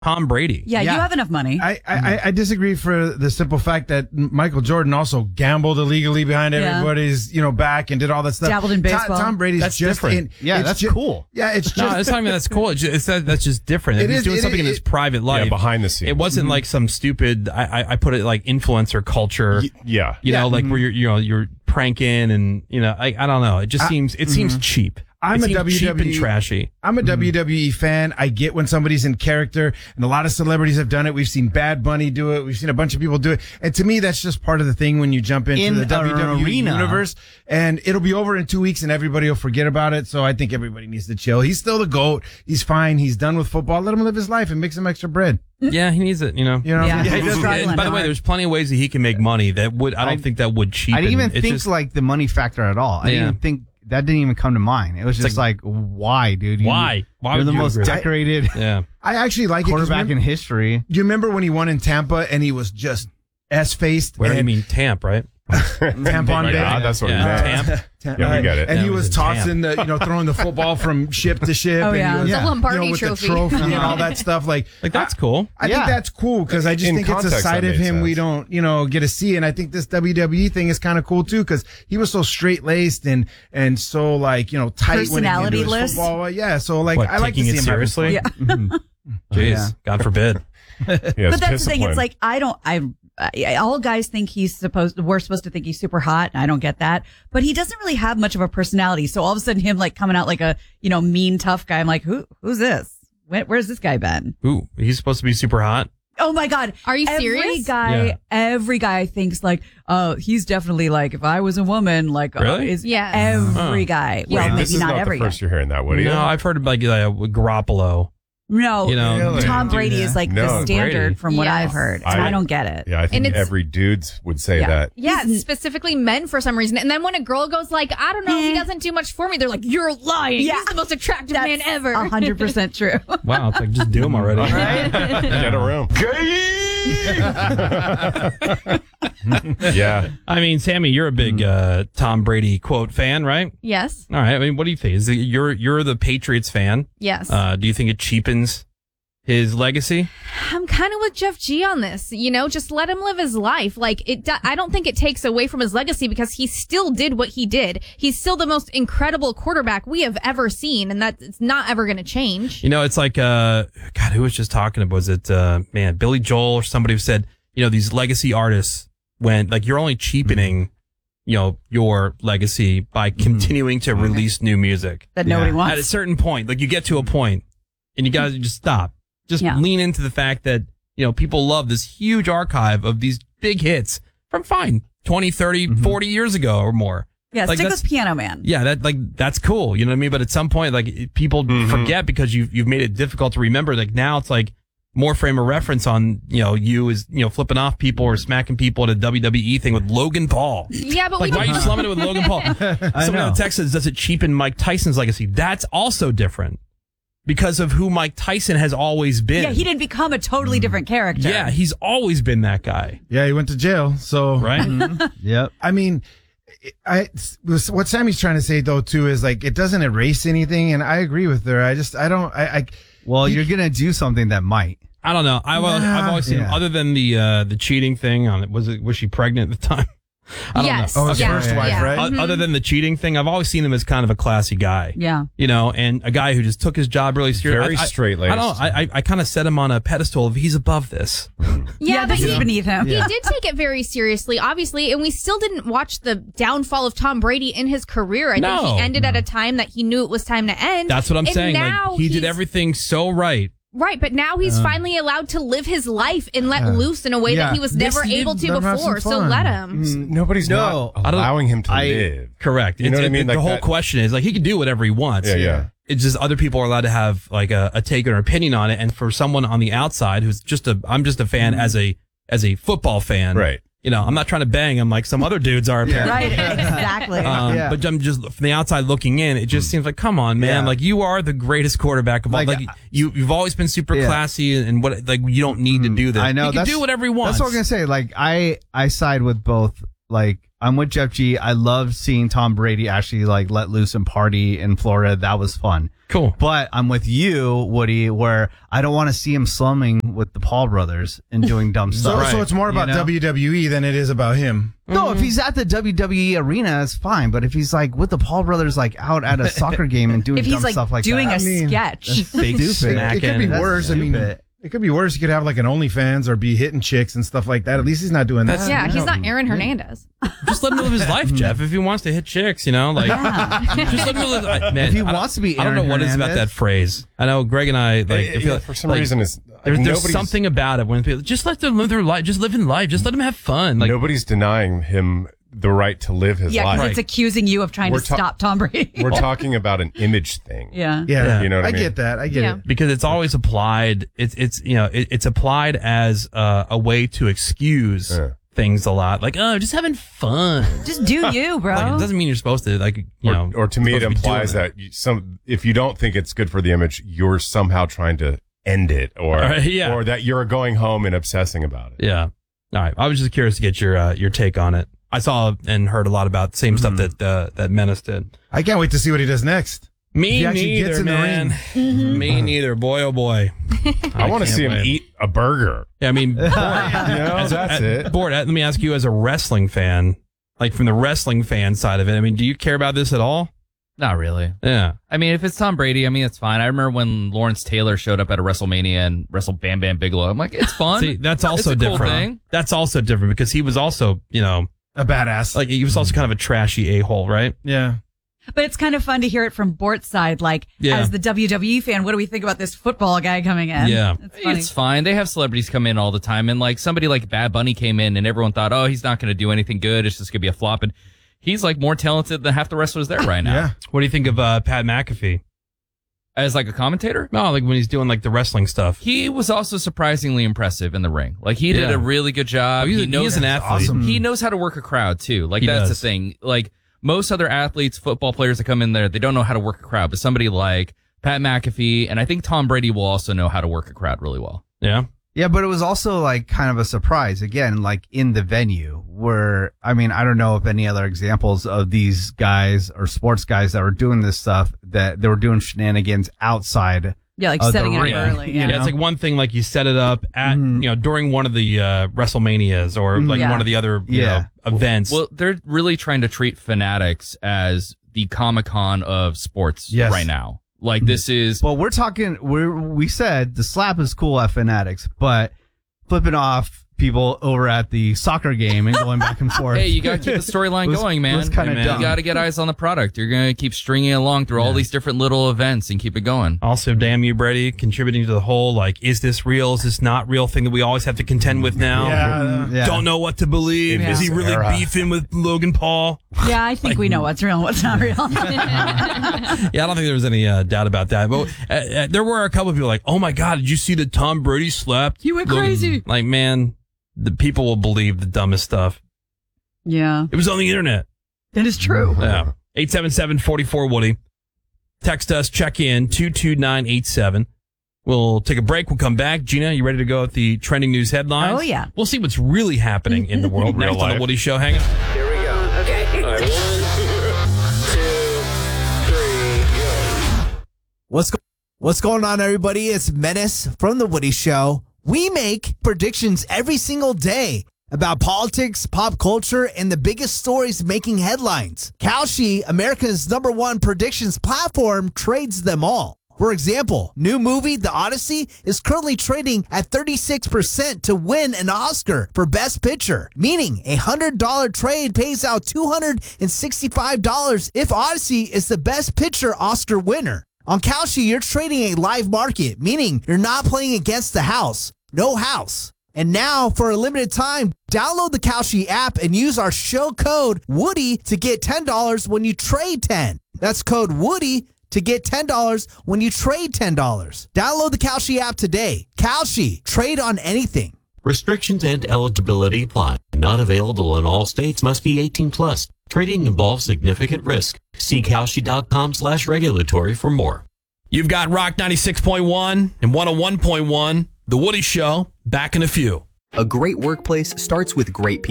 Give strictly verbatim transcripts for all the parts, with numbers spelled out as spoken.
Tom Brady. Yeah, Yeah. you have enough money. I, I, I disagree for the simple fact that Michael Jordan also gambled illegally behind Yeah. everybody's, you know, back and did all that stuff. Dabbled in Tom- baseball. Tom, Brady's That's just different. in- Yeah, it's that's ju- cool. Yeah, it's just. No, it's not even that's cool. It's, just, it's that, that's just different. It He's is- doing it something is- in his private life. Yeah, behind the scenes. It wasn't like some stupid. I, I, I put it like influencer culture. Y- yeah. You know, Yeah. like where you're, you know, you're pranking and you know, I, I don't know. It just I- seems, it seems cheap. I'm it a seems W cheap W E and trashy. I'm a W W E fan. I get when somebody's in character, and a lot of celebrities have done it. We've seen Bad Bunny do it. We've seen a bunch of people do it. And to me, that's just part of the thing when you jump into In the an W W E arena. universe. And it'll be over in two weeks, and everybody will forget about it. So I think everybody needs to chill. He's still the GOAT. He's fine. He's done with football. Let him live his life and make some extra bread. Yeah, he needs it. You know. You know? Yeah. Yeah, He's there's- struggling and by the way, hard. there's plenty of ways that he can make money that would. I don't I- think that would cheapen. I didn't even It's think just- like the money factor at all. I didn't Yeah. even think that didn't even come to mind. It was It's just like, why, dude? You, Why? Why You're would the you most agree? decorated Yeah. I actually like it. 'cause quarterback in remember- history. Do you remember when he won in Tampa and he was just S-faced? Where do you and mean Tamp, right? Tampon Oh my Bay? God, that's what Yeah. he meant. Tamp. Yeah, we get it. And Yeah, he it was was a tossing the, you know, throwing the football from ship to ship. Oh, and yeah. he was, The Lombardi you know, with trophy. the trophy and all that stuff. Like, Like that's I, cool. I Yeah. think that's cool because I just In think it's a context, side that of made him we sense. don't, you know, get to see. And I think this W W E thing is kind of cool too because he was so straight laced and and so like you know tight when it came to his Personality-less. football. Yeah, so like What, I like to taking see it him having seriously? fun. Yeah. Jeez, Yeah. God forbid. Yes, But that's the thing. discipline. It's like I don't. I, I all guys think he's supposed. We're supposed to think he's super hot, and I don't get that. But he doesn't really have much of a personality. So all of a sudden, him like coming out like a you know mean tough guy. I'm like, who? Who's this? Where, where's this guy been? Ooh, he's supposed to be super hot. Oh my God! Are you every serious? guy, Yeah. every guy thinks like, oh, he's definitely like, if I was a woman, like, uh, Really? is Yes. every Huh. guy. Yeah. Well, Wait, maybe this is not not every the guy. first you're hearing that, Woody. No, I've heard about like uh, Garoppolo. No, You know, Really? Tom Brady do is that. like No, the standard Brady. from what Yes. I've heard. And I- I, don't get it. Yeah, I think And it's- every dudes would say Yeah. that. Yeah, He's- specifically men for some reason. And then when a girl goes like, I don't know, he Eh. doesn't do much for me, they're like, you're lying. Yeah. He's the most attractive That's man ever. A hundred percent true. Wow, it's like just do him already. Get around. Yeah. I mean, Sammy, you're a big uh, Tom Brady quote fan, right? Yes. All right. I mean, what do you think? Is it, you're you're the Patriots fan? Yes. Uh, do you think it cheapens his legacy? I'm kind of with Jeff G on this. You know, just let him live his life. Like it, do- I don't think it takes away from his legacy because he still did what he did. He's still the most incredible quarterback we have ever seen, and that it's not ever going to change. You know, it's like uh, God, who was just talking about? Was it uh, man, Billy Joel or somebody who said, you know, these legacy artists when like you're only cheapening, you know, your legacy by continuing to release new music. That nobody Yeah. wants. At a certain point, like you get to a point and you guys just stop. Just Yeah. lean into the fact that, you know, people love this huge archive of these big hits from fine twenty, thirty, forty years ago or more. yeah, like stick that's- with Piano Man. Yeah, that like that's cool. You know what I mean? But at some point, like it- people forget because you've you've made it difficult to remember. Like now it's like more frame of reference on, you know, you is, you know, flipping off people or smacking people at a W W E thing with Logan Paul. Yeah, but Like, we why are you don't. slumming it with Logan Paul? Someone know. in Texas, does it cheapen Mike Tyson's legacy? That's also different because of who Mike Tyson has always been. Yeah, he didn't become a totally different character. Yeah, he's always been that guy, Yeah, he went to jail. So right? Yep. I mean, I what Sammy's trying to say though too is like it doesn't erase anything, and I agree with her. I just I don't I. I Well, you're gonna do something that might. I don't know. I've, always- I've always seen him, Yeah. other than the uh, the cheating thing on it. Was it was she pregnant at the time? I don't Yes. know. Oh, his yeah. first wife, yeah. right? O- Other than the cheating thing, I've always seen him as kind of a classy guy. Yeah. You know, and a guy who just took his job really seriously. Very I- I- straight-laced. I don't know. I, I, I kind of set him on a pedestal of he's above this. Yeah, but this is he, beneath him. he did take it very seriously, obviously, and we still didn't watch the downfall of Tom Brady in his career. I No. think he ended at a time that he knew it was time to end. That's what I'm And saying. Now Like he did he's- everything so right. Right, but now he's finally allowed to live his life and let loose in a way Yeah. that he was Yes, never he able did. to Let him have some before. So fun. let him. Nobody's No. not I don't- allowing him to I- live. Correct. You know It's- what I it- mean? The Like whole that- question is like he can do whatever he wants. Yeah, yeah. It's just other people are allowed to have like a, a take or opinion on it. And for someone on the outside who's just a, I'm just a fan as a, as a football fan. Right. You know, I'm not trying to bang him like some other dudes are. apparently. Right, exactly. Um, Yeah. But I'm just from the outside looking in. It just seems like, come on, man! Yeah. Like you are the greatest quarterback of all. Like, Like you, you've always been super Yeah. classy, and what like you don't need to do this. I know. You can that's, do whatever you want. That's what I'm gonna say. Like I, I side with both. Like I'm with Jeff G. I love seeing Tom Brady actually like let loose and party in Florida. That was fun. Cool. But I'm with you, Woody, where I don't want to see him slumming with the Paul brothers and doing dumb So, stuff. so it's more about You know? W W E than it is about him. No, if he's at the W W E arena, it's fine. But if he's like with the Paul brothers, like out at a soccer game and doing If dumb he's like stuff like doing that, a I mean, sketch. Big stupid. It, it could be That's worse. I mean, stupid. it could be worse. You could have like an OnlyFans or be hitting chicks and stuff like that. At least he's not doing that. Yeah, he's not Aaron Hernandez. Just let him live his life, Jeff. If he wants to hit chicks, you know, like just let him live. I- Man, If he I don't- wants to be I don't know Aaron what it is about Hernandez. that phrase. I know Greg and I like. Eh, I feel yeah, for some like, reason, it's There's, there's nobody's- something about it when people just let them live their life. Just live in life. Just let them have fun. Like nobody's denying him the right to live his Yeah, because life. it's accusing you of trying We're to ta- stop Tom Brady. We're talking about an image thing. yeah. Yeah, Yeah. You know what I I mean? get that. I get Yeah. it. because it's always applied. It's it's you know it, it's applied as uh, a way to excuse Yeah. things a lot. Like oh, just having fun. Just do you, bro. Like, it doesn't mean you're supposed to like you Or, know. or to me, it supposed to be doing implies that you, some if you don't think it's good for the image, you're somehow trying to end it, or Uh, yeah. or that you're going home and obsessing about it. Yeah. All right. I was just curious to get your uh, your take on it. I saw and heard a lot about the same stuff that uh, that Menace did. I can't wait to see what he does next. If Me he actually neither, gets in the man. ring. Me neither. Boy, oh boy. I, want to can't see him wait. eat a burger. Yeah, I mean, Bort, You know, that's it. Bort, let me ask you as a wrestling fan, like from the wrestling fan side of it. I mean, do you care about this at all? Not really. Yeah. I mean, if it's Tom Brady, I mean, it's fine. I remember when Lawrence Taylor showed up at a WrestleMania and wrestled Bam Bam Bigelow. I'm like, it's fun. See, that's also It's a cool different. thing. That's also different because he was also, you know, A badass. like he was also kind of a trashy a-hole, right? yeah. But it's kind of fun to hear it from Bort's side. Like, Yeah. as the W W E fan, what do we think about this football guy coming in? Yeah. It's funny. It's fine. They have celebrities come in all the time. And like somebody like Bad Bunny came in and everyone thought, oh, he's not going to do anything good. It's just going to be a flop. And he's like more talented than half the wrestlers there right now. Yeah. What do you think of uh, Pat McAfee? As like a commentator, No, like when he's doing like the wrestling stuff. he was also surprisingly impressive in the ring. Like he did Yeah. a really good job. Oh, he's a- he knows he is an athlete. awesome. He knows how to work a crowd too. Like He that's does. the thing. Like most other athletes, football players that come in there, they don't know how to work a crowd. But somebody like Pat McAfee, and I think Tom Brady will also know how to work a crowd really well. Yeah. Yeah, but it was also like kind of a surprise again, like in the venue where, I mean, I don't know if any other examples of these guys or sports guys that were doing this stuff that they were doing shenanigans outside. Yeah, like of the setting it up ring, early. you Yeah. Yeah, it's like one thing like you set it up at Mhm. you know during one of the uh, WrestleManias or like Yeah. one of the other you Yeah. know, events. Well, they're really trying to treat Fanatics as the Comic Con of sports Yes. right now. Like this is Well, we're talking, we're, we said the slap is cool at Fanatics, but flipping off people over at the soccer game and going back and forth. hey, you got to keep the storyline Was- going, man. was kinda Hey, man. dumb. You got to get eyes on the product. You're going to keep stringing along through all these different little events and keep it going. Also, damn you, Brady, contributing to the whole like, is this real? Is this not real thing that we always have to contend with now? Yeah. Yeah. Don't know what to believe. In Is he this really era. beefing with Logan Paul? Yeah, I think we know what's real and what's not real. Yeah, I don't think there was any uh, doubt about that. But uh, uh, there were a couple of people like, oh my God, did you see that Tom Brady slapped? You went Logan-" crazy. Like, man, the people will believe the dumbest stuff. Yeah, It was on the internet. that is true. Yeah. eight seven seven, four four, Woody. Text us, check in, two two nine eight seven. We'll take a break. We'll come back. Gina, you ready to go with the trending news headlines? Oh, yeah. We'll see what's really happening in the world Real next on the life. Woody Show. Hang on. Here we go. Okay. All right, one, two, three, go. What's go- What's going on, everybody? It's Menace from The Woody Show. We make predictions every single day about politics, pop culture, and the biggest stories making headlines. Kalshi, America's number one predictions platform, trades them all. For example, new movie The Odyssey is currently trading at thirty-six percent to win an Oscar for Best Picture, meaning a one hundred dollars trade pays out two hundred sixty-five dollars if Odyssey is the Best Picture Oscar winner. On Kalshi, you're trading a live market, meaning you're not playing against the house. No house. And now, for a limited time, download the Kalshi app and use our show code Woody to get ten dollars when you trade ten. That's code Woody to get ten dollars when you trade ten dollars. Download the Kalshi app today. Kalshi, trade on anything. Restrictions and eligibility apply. Not available in all states. Must be eighteen plus. Trading involves significant risk. See Kalshi.com slash regulatory for more. You've got Rock ninety-six point one and one oh one point one. The Woody Show, back in a few. A great workplace starts with great people.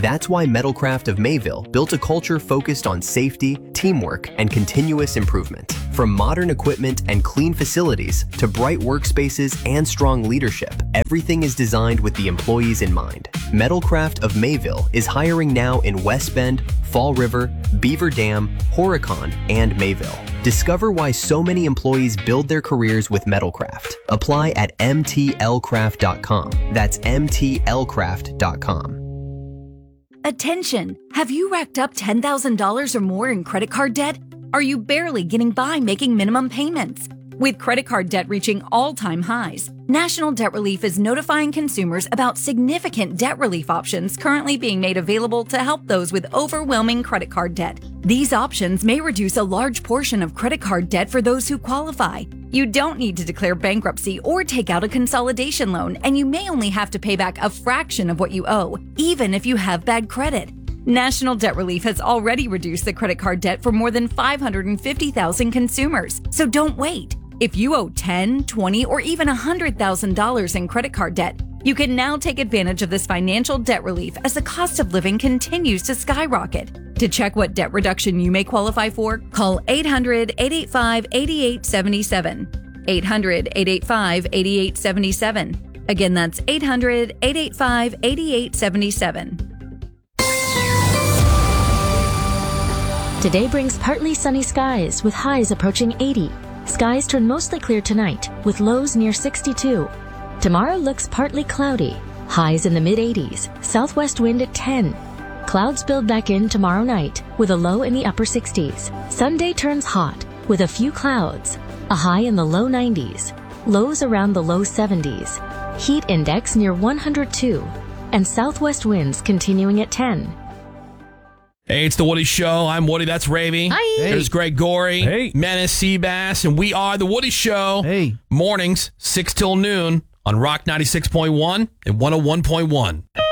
That's why Metalcraft of Mayville built a culture focused on safety, teamwork, and continuous improvement. From modern equipment and clean facilities to bright workspaces and strong leadership, everything is designed with the employees in mind. Metalcraft of Mayville is hiring now in West Bend, Fall River, Beaver Dam, Horicon, and Mayville. Discover why so many employees build their careers with Metalcraft. Apply at m t l craft dot com. That's m t l craft dot com. Attention! Have you racked up ten thousand dollars or more in credit card debt? Are you barely getting by making minimum payments? With credit card debt reaching all-time highs, National Debt Relief is notifying consumers about significant debt relief options currently being made available to help those with overwhelming credit card debt. These options may reduce a large portion of credit card debt for those who qualify. You don't need to declare bankruptcy or take out a consolidation loan, and you may only have to pay back a fraction of what you owe, even if you have bad credit. National Debt Relief has already reduced the credit card debt for more than five hundred fifty thousand consumers, so don't wait. If you owe ten thousand dollars, twenty thousand dollars, or even one hundred thousand dollars in credit card debt, you can now take advantage of this financial debt relief as the cost of living continues to skyrocket. To check what debt reduction you may qualify for, call eight hundred, eight eight five, eight eight seven seven. eight hundred, eight eight five, eight eight seven seven. Again, that's eight hundred, eight eight five, eight eight seven seven. Today brings partly sunny skies with highs approaching eighty. Skies turn mostly clear tonight with lows near sixty-two. Tomorrow looks partly cloudy. Highs in the mid eighties. Southwest wind at ten. Clouds build back in tomorrow night with a low in the upper sixties. Sunday turns hot with a few clouds. A high in the low nineties. Lows around the low seventies. Heat index near one hundred two. And southwest winds continuing at ten. Hey, it's the Woody Show. I'm Woody. That's Ravy. Hi. Hey. There's Greg Gorey. Hey. Menace Seabass. And we are the Woody Show. Hey. Mornings, six till noon on Rock ninety-six point one and one oh one point one.